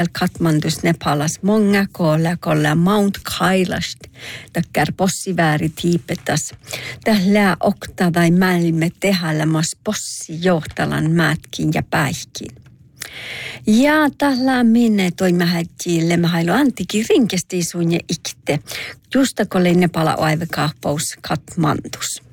Kathmandus Nepalas många kolla Mount Kailash takkar possivääri tiipetas. Tällä okta tai mälme tehälämas possi johtalan määtkin ja päihkin. Ja tällä minne toimahätjille mä hailu antikin rinkesti suunje ikte. Justa kolle Nepala aivekahpaus Kathmandus.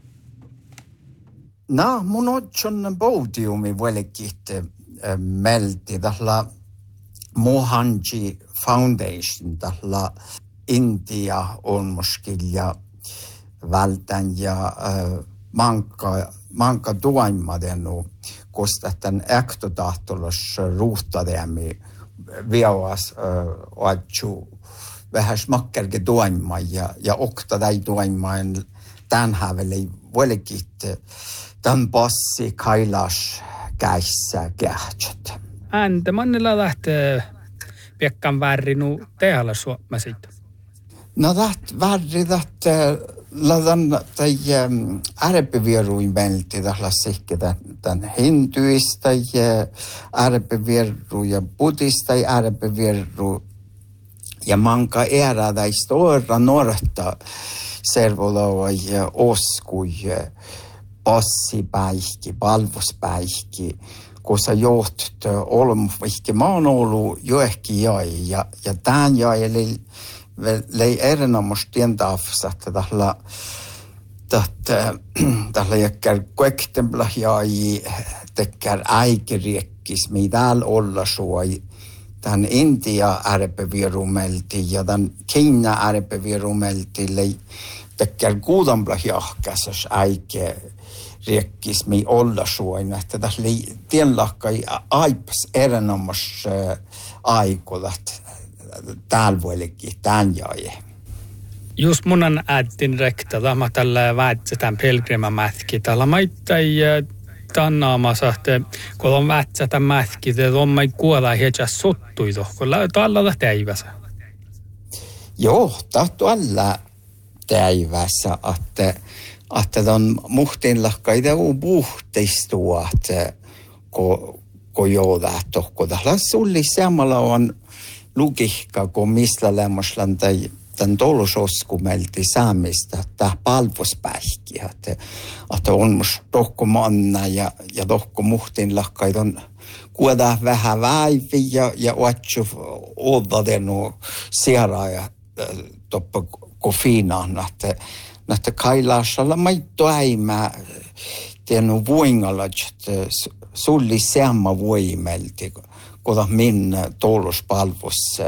No, mun on podiumi vuolikit melti tällä Mohanji Foundation tällä Intia on muskilja vältän ja manka tuaimadenu koska tämän äktotahtolos ruuhtademi viauas oatju vähän smakkerke tuaima ja okta tai tuaimaan tämän häveli vuolikit tämän passi Kailash käissä kähtsät. Äntä mannella lähtee piekkaan värrinu tehdä suomasit? No värri ladan tai ärpevieruin melti tällä sikki tämän hinduista ja ärpevieru ja buddhista ja ärpevieru ja manka era tai stora norta servoloa ja oskui passipäihki, palvuspäihki, kun sä johtat olmuvihki. Mä oon ollut joehki jäi ja tämän jäi lei erinomaisesti tientafsa, että tällä jäkkär kuektempla jäi tekkär äikiriekkis, mi täällä olla suoi. Tämän Intia ärpevierumelti ja tämän Kiina ärpevierumelti lei tekkär kuudampla jahkäsäs äike riekkismi olla suoin, että tässä oli tienlahkai aipas erinomas aikolat täällä vuolikin, tämän jäi. Just munan äitin rekta, tämä tällä väitsetään pelgrimämätki, tällä maittai tannaamassa, että kun on väitsetään mätki, että on mai kuolla heitä sottuitu, kun tällä täivässä. Joo, tällä täivässä, että on muhtinlahkaita puhteistua, kun joudaa tohko. Tällä sulli samalla on lukihka, kun mistä lämmöslän tai tämän tolososkumelti saamista, tämä palvuspäihki, että on mus tohko manna ja tohko muhtinlahkaita on kuoda vähän väivi ja oatsu oodadenu sieraa ja toppa kofiinaan, että Kailashalla maitto äimä tiennu voingalla, että sulli samma voimelti, kun min tolospalvus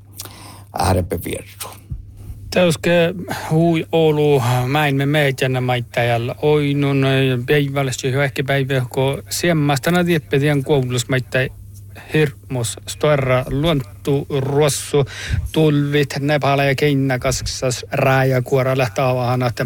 ärpevirru. Täyskö hui Oulu mäin meitänä maittajalla oinun päivällisesti jo ehkä päivä, kun siemmastana tiedetään koulussa maittai hirmus storra luontu ruossu tulvit Nepala ja Kiina kasksas rääjäkuora lähtäavahan, että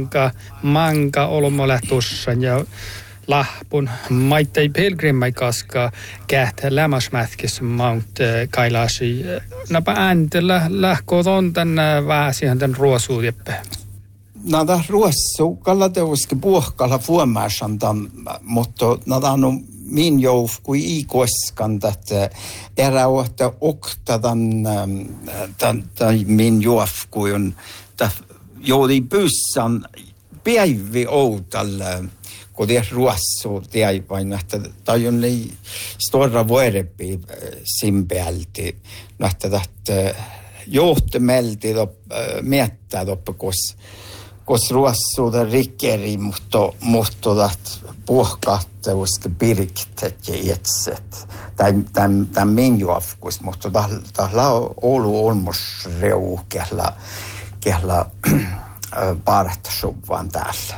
manka olmolle tussan ja lahpun maittai pilgrimmai kaska kähtä lämmäsmätkis Mount Kailashi. Napa ääntä lähkoot on tän vähäsihän tän ruosuudeppe. Nada ruossu kallateuski puhkalla fuomaasanta, mutta nada on min joukui ei koskaan, että eräuhta okta tämän min joukui on joudi pyssän päivi outalle, kun det ruossu tiaivain, että tai on lei stora vuorepi simpeälti, että johtamelti miettää toppa, kos ruossuuta rikkeri, mutta puhkaatteusta piriktet ja itset. Tämän min juofkus, mutta tällä on ollut olmus reu, kehla partasubvan täällä.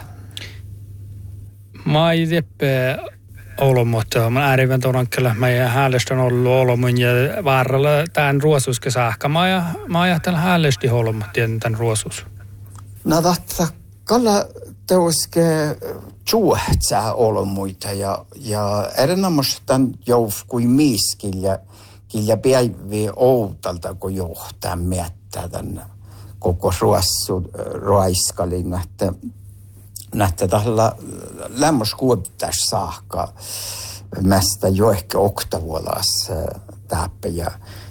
Mä ei tiedä olomutta. Mä äärivän tonankella. Mä ei häälistä on ollut olomun ja vaaralla tämän ruosuske saakka. Mä ajattelen häälisesti olomut tämän ruosus. No tätä kalla teuske tjuhtsää olomuita ja erinomaisesti tämän joukkuin miiskillä päiviä outalta, kun johtaa miettää tämän koko ruossu roiskalin, että tällä lämmöskuopittaisi saakka mästä jo ehkä oktavuolas täppä